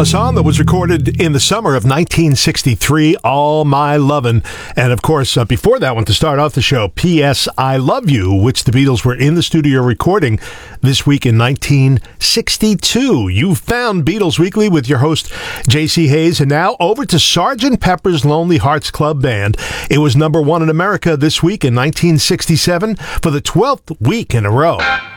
a song that was recorded in the summer of 1963, All My Lovin'. And of course, before that one, to start off the show, P.S. I Love You, which the Beatles were in the studio recording this week in 1962. You found Beatles Weekly with your host, J.C. Hayes. And now over to Sgt. Pepper's Lonely Hearts Club Band. It was number one in America this week in 1967 for the 12th week in a row.